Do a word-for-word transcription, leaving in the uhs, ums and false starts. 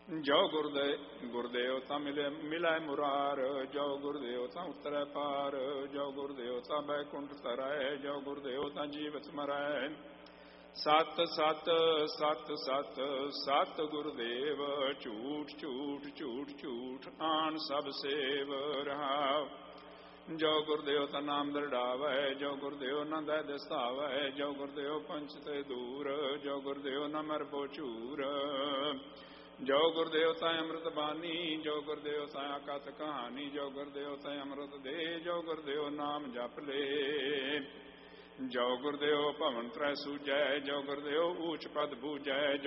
ਜੋ ਗੁਰਦੇ ਗੁਰਦੇਵ ਤਾਂ ਮਿਲੇ ਮਿਲੈ ਮੁਰਾਰ, ਜੋ ਗੁਰਦੇਵ ਤਾਂ ਉਤਰੈ ਪਾਰ, ਜੋ ਗੁਰਦੇਵ ਤਾਂ ਬੈਕੁੰਠ ਤਰੈ, ਜੋ ਗੁਰਦੇਵ ਤਾਂ ਜੀਵਤ ਮਰੈ। ਸਤ ਸਤ ਸਤ ਸਤ ਸਤ ਗੁਰਦੇਵ, ਝੂਠ ਝੂਠ ਝੂਠ ਝੂਠ ਆਣ ਸਭ ਸੇਵ ਰਹਾਉ। ਜੋ ਗੁਰਦੇਵ ਤਾਂ ਨਾਮ ਦਰੜਾਵੈ, ਜੋ ਗੁਰਦੇਵ ਨਾ ਦੈ ਦਸਤਾਵੈ, ਜੋ ਗੁਰਦੇਵ ਪੰਚ ਤੇ ਦੂਰ, ਜੋ ਗੁਰਦੇਵ ਨਾ ਮਰਬੋ ਝੂਰ। ਜੋ ਗੁਰਦੇਵ ਤਾਂ ਅੰਮ੍ਰਿਤ ਬਾਣੀ, ਜੋ ਗੁਰਦੇਵ ਤਾਂ ਅਕਥ ਕਹਾਣੀ, ਜੋ ਗੁਰਦੇਵ ਤਾਂ ਅੰਮ੍ਰਿਤ ਦੇ, ਜੋ ਗੁਰਦੇਵ ਨਾਮ ਜਪ ਲੈ। ਜੋ ਗੁਰਦੇਵ ਭਵਨ ਤ੍ਰੈ ਸੂਜੈ, ਜੋ ਗੁਰਦੇਵ ਊਚ ਪਦ ਬੂਝੈ।